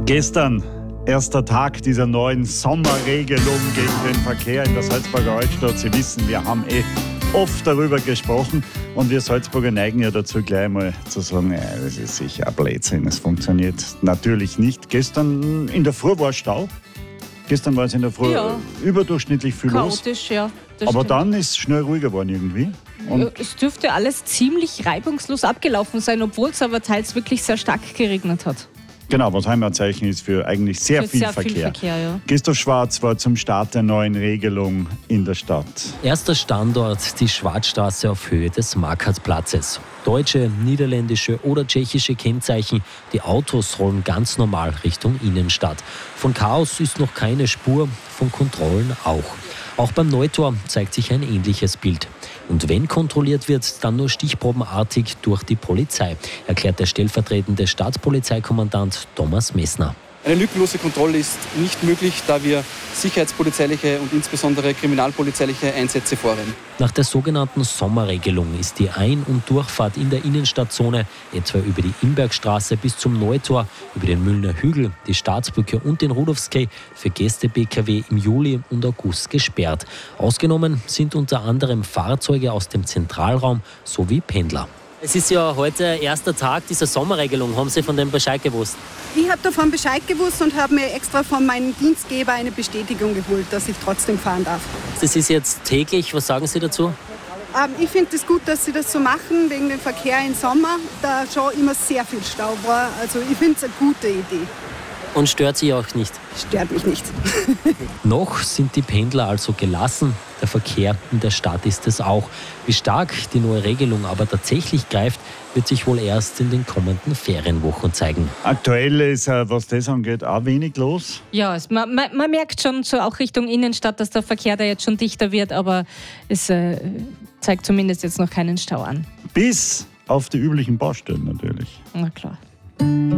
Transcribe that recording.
Gestern, erster Tag dieser neuen Sommerregelung gegen den Verkehr in der Salzburger Altstadt. Sie wissen, wir haben oft darüber gesprochen und wir Salzburger neigen ja dazu, gleich mal zu sagen, das ist sicher ein Blödsinn, es funktioniert natürlich nicht. Gestern in der Früh war Stau. Gestern war es in der Früh überdurchschnittlich viel chaotisch, los. Ja. Aber Stimmt. dann ist es schnell ruhig geworden irgendwie. Und Es dürfte alles ziemlich reibungslos abgelaufen sein, obwohl es aber teils wirklich sehr stark geregnet hat. genau, was Heimatzeichen ist für eigentlich sehr viel Verkehr. Ja. Christoph Schwarz war zum Start der neuen Regelung in der Stadt. Erster Standort die Schwarzstraße auf Höhe des Markhartplatzes. Deutsche, niederländische oder tschechische Kennzeichen. Die Autos rollen ganz normal Richtung Innenstadt. Von Chaos ist noch keine Spur, von Kontrollen auch. Auch beim Neutor zeigt sich ein ähnliches Bild. Und wenn kontrolliert wird, dann nur stichprobenartig durch die Polizei, erklärt der stellvertretende Staatspolizeikommandant Thomas Messner. Eine lückenlose Kontrolle ist nicht möglich, da wir sicherheitspolizeiliche und insbesondere kriminalpolizeiliche Einsätze vornehmen. Nach der sogenannten Sommerregelung ist die Ein- und Durchfahrt in der Innenstadtzone, etwa über die Imbergstraße bis zum Neutor, über den Müllner Hügel, die Staatsbrücke und den Rudolfskay für Gäste-Pkw im Juli und August gesperrt. Ausgenommen sind unter anderem Fahrzeuge aus dem Zentralraum sowie Pendler. Es ist ja heute erster Tag dieser Sommerregelung. Haben Sie von dem Bescheid gewusst? Ich habe davon Bescheid gewusst und habe mir extra von meinem Dienstgeber eine Bestätigung geholt, dass ich trotzdem fahren darf. Das ist jetzt täglich. Was sagen Sie dazu? Ich finde es gut, dass sie das so machen, wegen dem Verkehr im Sommer, da schon immer sehr viel Stau war. Also ich finde es eine gute Idee. Und stört Sie auch nicht? Stört mich nicht. Noch sind die Pendler also gelassen. Der Verkehr in der Stadt ist es auch. Wie stark die neue Regelung aber tatsächlich greift, wird sich wohl erst in den kommenden Ferienwochen zeigen. Aktuell ist, was das angeht, auch wenig los. Ja, man merkt schon so auch Richtung Innenstadt, dass der Verkehr da jetzt schon dichter wird, aber es zeigt zumindest jetzt noch keinen Stau an. Bis auf die üblichen Baustellen natürlich. Na klar.